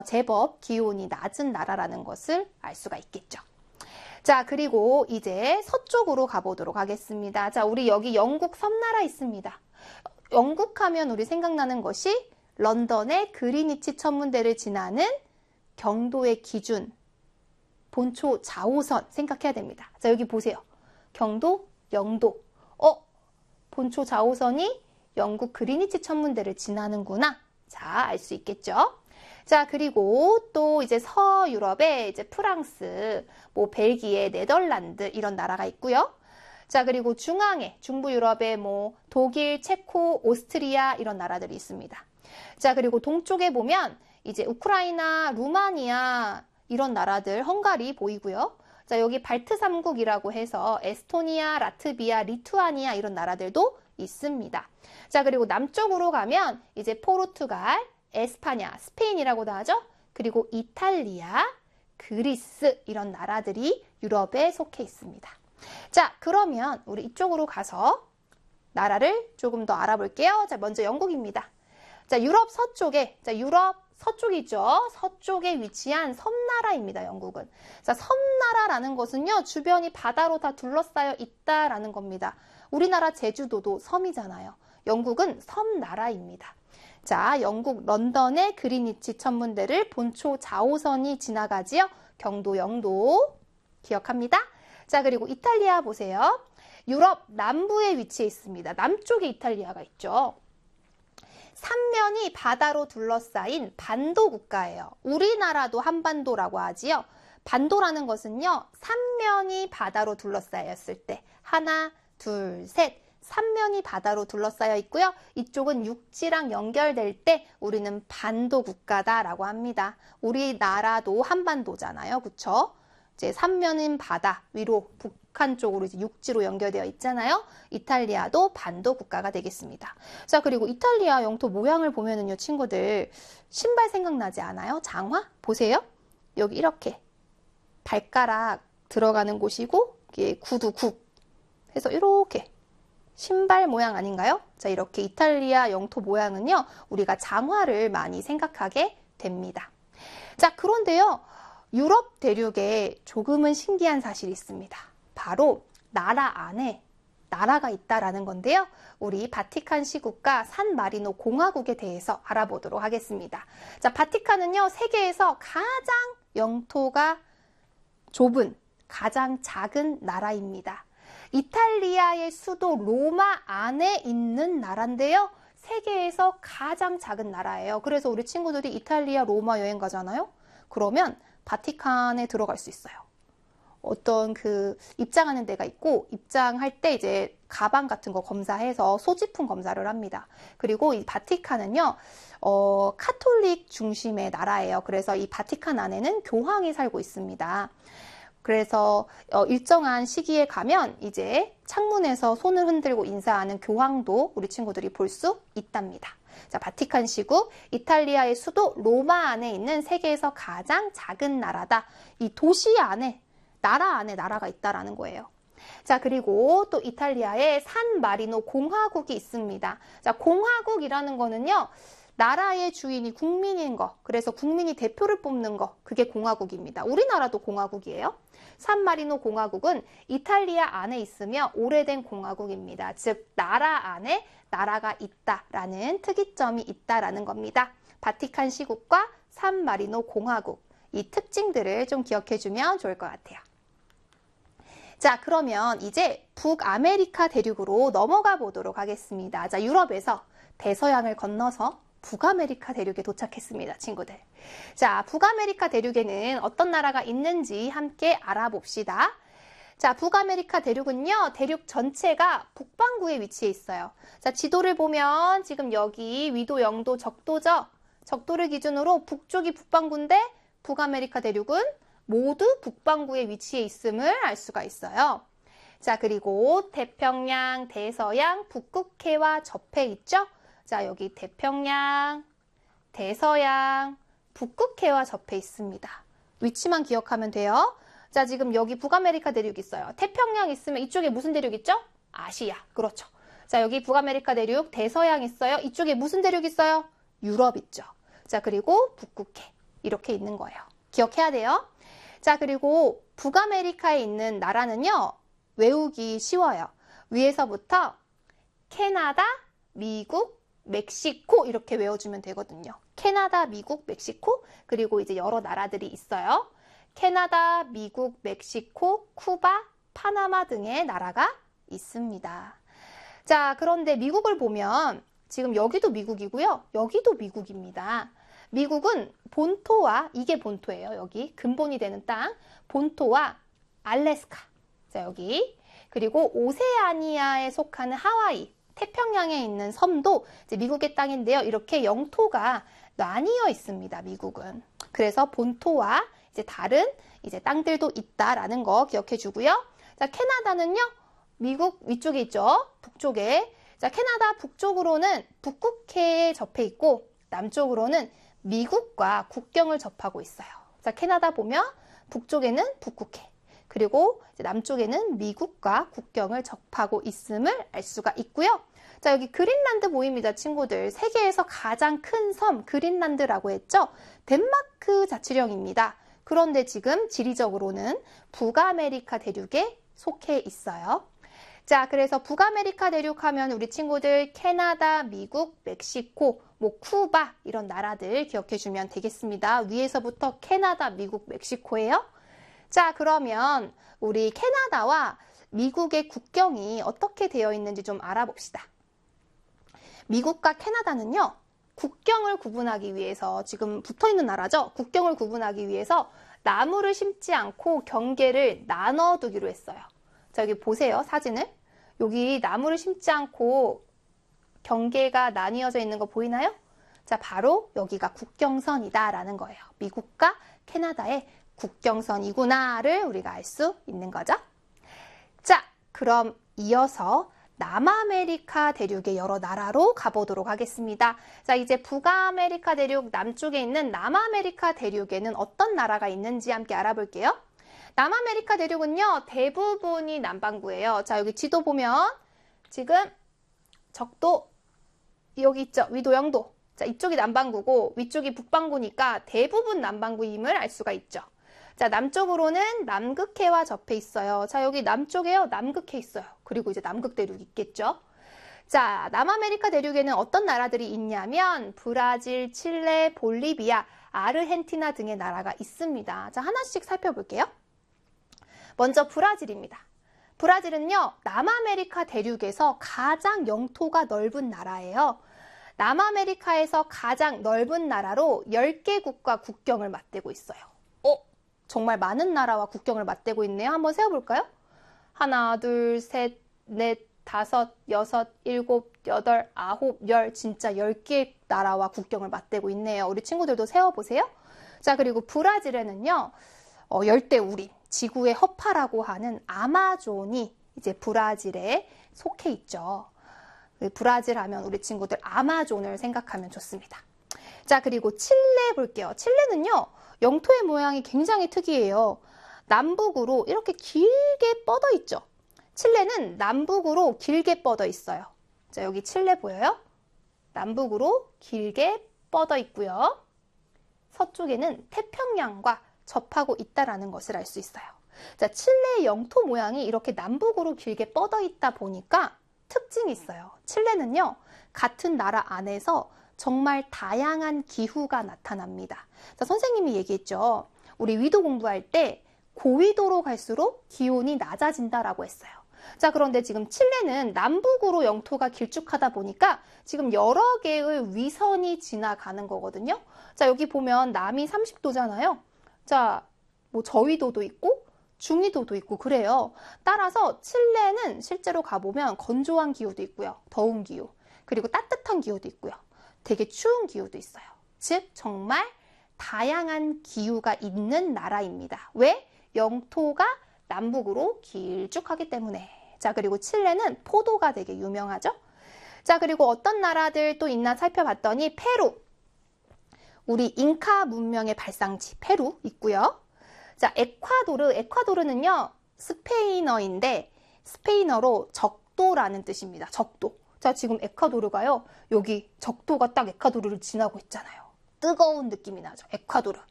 제법 기온이 낮은 나라라는 것을 알 수가 있겠죠. 자, 그리고 이제 서쪽으로 가보도록 하겠습니다. 자, 우리 여기 영국 섬나라 있습니다. 영국 하면 우리 생각나는 것이 런던의 그리니치 천문대를 지나는 경도의 기준, 본초 좌우선 생각해야 됩니다. 자, 여기 보세요. 경도, 영도. 본초 좌우선이 영국 그리니치 천문대를 지나는구나. 자, 알 수 있겠죠? 자, 그리고 또 이제 서유럽에 이제 프랑스, 뭐 벨기에, 네덜란드 이런 나라가 있고요. 자, 그리고 중앙에 중부 유럽에 뭐 독일, 체코, 오스트리아 이런 나라들이 있습니다. 자, 그리고 동쪽에 보면 이제 우크라이나, 루마니아 이런 나라들, 헝가리 보이고요. 자, 여기 발트 3국이라고 해서 에스토니아, 라트비아, 리투아니아 이런 나라들도 있습니다. 자, 그리고 남쪽으로 가면 이제 포르투갈, 에스파냐, 스페인이라고도 하죠. 그리고 이탈리아, 그리스 이런 나라들이 유럽에 속해 있습니다. 자, 그러면 우리 이쪽으로 가서 나라를 조금 더 알아볼게요. 자, 먼저 영국입니다. 자, 유럽 서쪽에, 유럽 서쪽이죠. 서쪽에 위치한 섬나라입니다, 영국은. 자, 섬나라라는 것은요, 주변이 바다로 다 둘러싸여 있다라는 겁니다. 우리나라 제주도도 섬이잖아요. 영국은 섬나라입니다. 자, 영국 런던의 그리니치 천문대를 본초 좌우선이 지나가지요. 경도, 영도 기억합니다. 자, 그리고 이탈리아 보세요. 유럽 남부에 위치해 있습니다. 남쪽에 이탈리아가 있죠. 삼면이 바다로 둘러싸인 반도 국가예요. 우리나라도 한반도라고 하지요. 반도라는 것은요, 삼면이 바다로 둘러싸였을 때 하나, 둘, 셋, 삼면이 바다로 둘러싸여 있고요. 이쪽은 육지랑 연결될 때 우리는 반도 국가다라고 합니다. 우리나라도 한반도잖아요. 그쵸? 이제 삼면은 바다 위로 북한 쪽으로 이제 육지로 연결되어 있잖아요. 이탈리아도 반도 국가가 되겠습니다. 자, 그리고 이탈리아 영토 모양을 보면은요, 친구들 신발 생각나지 않아요? 장화? 보세요. 여기 이렇게 발가락 들어가는 곳이고 이게 구두 굽 해서 이렇게 신발 모양 아닌가요? 자, 이렇게 이탈리아 영토 모양은요, 우리가 장화를 많이 생각하게 됩니다. 자, 그런데요, 유럽 대륙에 조금은 신기한 사실이 있습니다. 바로 나라 안에 나라가 있다라는 건데요. 우리 바티칸 시국과 산마리노 공화국에 대해서 알아보도록 하겠습니다. 자, 바티칸은요, 세계에서 가장 영토가 좁은 가장 작은 나라입니다. 이탈리아의 수도 로마 안에 있는 나라인데요. 세계에서 가장 작은 나라예요. 그래서 우리 친구들이 이탈리아 로마 여행 가잖아요. 그러면 바티칸에 들어갈 수 있어요. 어떤 입장하는 데가 있고, 입장할 때 이제 가방 같은 거 검사해서 소지품 검사를 합니다. 그리고 이 바티칸은요, 카톨릭 중심의 나라예요. 그래서 이 바티칸 안에는 교황이 살고 있습니다. 그래서 일정한 시기에 가면 이제 창문에서 손을 흔들고 인사하는 교황도 우리 친구들이 볼 수 있답니다. 자, 바티칸 시국, 이탈리아의 수도 로마 안에 있는 세계에서 가장 작은 나라다. 이 도시 안에, 나라 안에 나라가 있다라는 거예요. 자, 그리고 또 이탈리아에 산마리노 공화국이 있습니다. 자, 공화국이라는 거는요, 나라의 주인이 국민인 거, 그래서 국민이 대표를 뽑는 거, 그게 공화국입니다. 우리나라도 공화국이에요. 산마리노 공화국은 이탈리아 안에 있으며 오래된 공화국입니다. 즉, 나라 안에 나라가 있다라는 특이점이 있다라는 겁니다. 바티칸 시국과 산마리노 공화국, 이 특징들을 좀 기억해주면 좋을 것 같아요. 자, 그러면 이제 북아메리카 대륙으로 넘어가 보도록 하겠습니다. 자, 유럽에서 대서양을 건너서 북아메리카 대륙에 도착했습니다, 친구들. 자, 북아메리카 대륙에는 어떤 나라가 있는지 함께 알아봅시다. 자, 북아메리카 대륙은요, 대륙 전체가 북반구에 위치해 있어요. 자, 지도를 보면 지금 여기 위도, 영도, 적도죠? 적도를 기준으로 북쪽이 북반구인데 북아메리카 대륙은 모두 북반구에 위치해 있음을 알 수가 있어요. 자, 그리고 태평양, 대서양, 북극해와 접해 있죠? 자, 여기 태평양, 대서양, 북극해와 접해 있습니다. 위치만 기억하면 돼요. 자, 지금 여기 북아메리카 대륙 있어요. 태평양 있으면 이쪽에 무슨 대륙 있죠? 아시아. 그렇죠. 자, 여기 북아메리카 대륙, 대서양 있어요. 이쪽에 무슨 대륙 있어요? 유럽 있죠. 자, 그리고 북극해. 이렇게 있는 거예요. 기억해야 돼요. 자, 그리고 북아메리카에 있는 나라는요, 외우기 쉬워요. 위에서부터 캐나다, 미국, 멕시코 이렇게 외워주면 되거든요. 캐나다, 미국, 멕시코, 그리고 이제 여러 나라들이 있어요. 캐나다, 미국, 멕시코, 쿠바, 파나마 등의 나라가 있습니다. 자, 그런데 미국을 보면 지금 여기도 미국이고요. 여기도 미국입니다. 미국은 본토와, 이게 본토예요. 여기 근본이 되는 땅, 본토와 알래스카, 자 여기, 그리고 오세아니아에 속하는 하와이, 태평양에 있는 섬도 이제 미국의 땅인데요. 이렇게 영토가 나뉘어 있습니다. 미국은. 그래서 본토와 이제 다른 이제 땅들도 있다라는 거 기억해 주고요. 자, 캐나다는요, 미국 위쪽에 있죠. 북쪽에. 자, 캐나다 북쪽으로는 북극해에 접해 있고 남쪽으로는 미국과 국경을 접하고 있어요. 자, 캐나다 보면 북쪽에는 북극해, 그리고 이제 남쪽에는 미국과 국경을 접하고 있음을 알 수가 있고요. 자, 여기 그린란드 보입니다, 친구들. 세계에서 가장 큰 섬 그린란드라고 했죠. 덴마크 자치령입니다. 그런데 지금 지리적으로는 북아메리카 대륙에 속해 있어요. 자, 그래서 북아메리카 대륙 하면 우리 친구들 캐나다, 미국, 멕시코, 뭐 쿠바 이런 나라들 기억해 주면 되겠습니다. 위에서부터 캐나다, 미국, 멕시코예요. 자, 그러면 우리 캐나다와 미국의 국경이 어떻게 되어 있는지 좀 알아봅시다. 미국과 캐나다는요, 국경을 구분하기 위해서, 지금 붙어있는 나라죠. 국경을 구분하기 위해서 나무를 심지 않고 경계를 나눠두기로 했어요. 자, 여기 보세요, 사진을. 여기 나무를 심지 않고 경계가 나뉘어져 있는 거 보이나요? 자, 바로 여기가 국경선이다라는 거예요. 미국과 캐나다의 국경선이구나를 우리가 알 수 있는 거죠. 자, 그럼 이어서 남아메리카 대륙의 여러 나라로 가보도록 하겠습니다. 자, 이제 북아메리카 대륙 남쪽에 있는 남아메리카 대륙에는 어떤 나라가 있는지 함께 알아볼게요. 남아메리카 대륙은요, 대부분이 남반구예요. 자, 여기 지도 보면 지금 적도 여기 있죠. 위도 영도. 자, 이쪽이 남반구고 위쪽이 북반구니까 대부분 남반구임을 알 수가 있죠. 자, 남쪽으로는 남극해와 접해 있어요. 자, 여기 남쪽에요, 남극해 있어요. 그리고 이제 남극 대륙 있겠죠. 자, 남아메리카 대륙에는 어떤 나라들이 있냐면 브라질, 칠레, 볼리비아, 아르헨티나 등의 나라가 있습니다. 자, 하나씩 살펴볼게요. 먼저 브라질입니다. 브라질은요, 남아메리카 대륙에서 가장 영토가 넓은 나라예요. 남아메리카에서 가장 넓은 나라로 10개국과 국경을 맞대고 있어요. 정말 많은 나라와 국경을 맞대고 있네요. 한번 세어볼까요? 하나, 둘, 셋, 넷, 다섯, 여섯, 일곱, 여덟, 아홉, 열, 진짜 10개 나라와 국경을 맞대고 있네요. 우리 친구들도 세어보세요. 자, 그리고 브라질에는요, 열대우림, 지구의 허파라고 하는 아마존이 이제 브라질에 속해 있죠. 브라질 하면 우리 친구들 아마존을 생각하면 좋습니다. 자, 그리고 칠레 볼게요. 칠레는요, 영토의 모양이 굉장히 특이해요. 남북으로 이렇게 길게 뻗어 있죠. 칠레는 남북으로 길게 뻗어 있어요. 자, 여기 칠레 보여요? 남북으로 길게 뻗어 있고요. 서쪽에는 태평양과 접하고 있다는 것을 알 수 있어요. 자, 칠레의 영토 모양이 이렇게 남북으로 길게 뻗어 있다 보니까 특징이 있어요. 칠레는요, 같은 나라 안에서 정말 다양한 기후가 나타납니다. 자, 선생님이 얘기했죠. 우리 위도 공부할 때 고위도로 갈수록 기온이 낮아진다라고 했어요. 자, 그런데 지금 칠레는 남북으로 영토가 길쭉하다 보니까 지금 여러 개의 위선이 지나가는 거거든요. 자, 여기 보면 남이 30도잖아요. 자, 뭐 저위도도 있고 중위도도 있고 그래요. 따라서 칠레는 실제로 가보면 건조한 기후도 있고요. 더운 기후, 그리고 따뜻한 기후도 있고요. 되게 추운 기후도 있어요. 즉 정말 다양한 기후가 있는 나라입니다. 왜? 영토가 남북으로 길쭉하기 때문에. 자, 그리고 칠레는 포도가 되게 유명하죠. 자, 그리고 어떤 나라들 또 있나 살펴봤더니 페루, 우리 잉카 문명의 발상지 페루 있고요. 자, 에콰도르는요, 스페인어인데 스페인어로 적도라는 뜻입니다. 적도. 자, 지금 에콰도르가요, 여기 적도가 딱 에콰도르를 지나고 있잖아요. 뜨거운 느낌이 나죠. 에콰도르.